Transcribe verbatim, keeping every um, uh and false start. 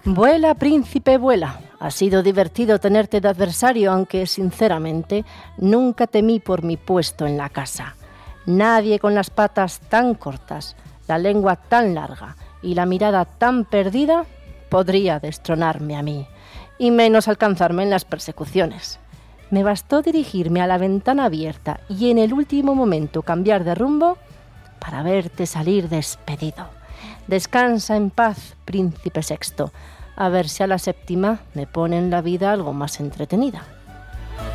Vuela, príncipe, vuela. Ha sido divertido tenerte de adversario, aunque, sinceramente, nunca temí por mi puesto en la casa. Nadie con las patas tan cortas, la lengua tan larga y la mirada tan perdida podría destronarme a mí, y menos alcanzarme en las persecuciones. Me bastó dirigirme a la ventana abierta y en el último momento cambiar de rumbo para verte salir despedido. Descansa en paz, príncipe sexto, a ver si a la séptima me ponen la vida algo más entretenida.